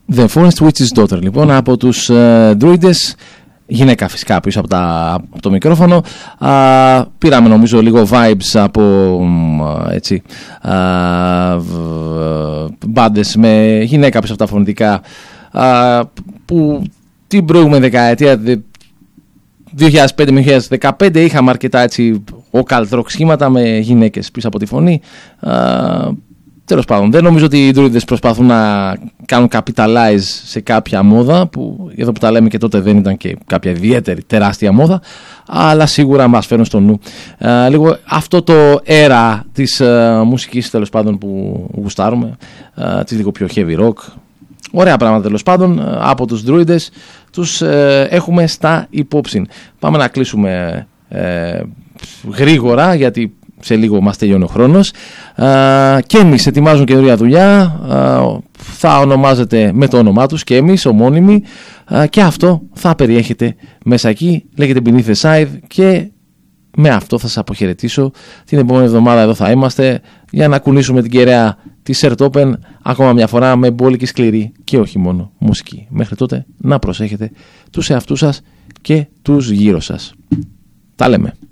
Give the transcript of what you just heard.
The Forest Witch's Daughter, λοιπόν, από τους Druids. Γυναίκα φυσικά πίσω από το μικρόφωνο. Πήραμε νομίζω λίγο vibes από έτσι, μπάντες με γυναίκα πίσω από τα φωνητικά που την προηγούμενη δεκαετία 2005 με 2015 είχαμε αρκετά έτσι occult rock σχήματα με γυναίκες πίσω από τη φωνή. Τέλος πάντων, δεν νομίζω ότι οι Druids προσπαθούν να κάνουν capitalize σε κάποια μόδα, που εδώ που τα λέμε και τότε δεν ήταν και κάποια ιδιαίτερη τεράστια μόδα, αλλά σίγουρα μας φέρνουν στο νου λίγο αυτό το era της μουσικής, τέλος πάντων, που γουστάρουμε, της λίγο πιο heavy rock. Ωραία πράγματα, τέλος πάντων, από τους Druids τους έχουμε στα υπόψη. Πάμε να κλείσουμε γρήγορα, γιατί σε λίγο μας τελειώνει ο χρόνος. Και εμείς ετοιμάζουμε καινούρια δουλειά. Θα ονομάζεται με το όνομά τους και εμείς, ομώνυμοι. Και αυτό θα περιέχεται μέσα εκεί. Λέγεται Beneath the Scythe. Και με αυτό θα σας αποχαιρετήσω. Την επόμενη εβδομάδα εδώ θα είμαστε για να κουνήσουμε την κεραία της Earth Open ακόμα μια φορά με μπόλικη σκληρή και όχι μόνο μουσική. Μέχρι τότε να προσέχετε τους εαυτούς σας και τους γύρω σας. Τα λέμε.